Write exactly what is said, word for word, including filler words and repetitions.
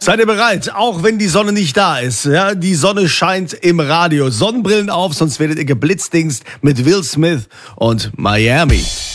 Seid ihr bereit? Auch wenn die Sonne nicht da ist. Ja, die Sonne scheint im Radio. Sonnenbrillen auf, sonst werdet ihr geblitzdingst mit Will Smith und Miami.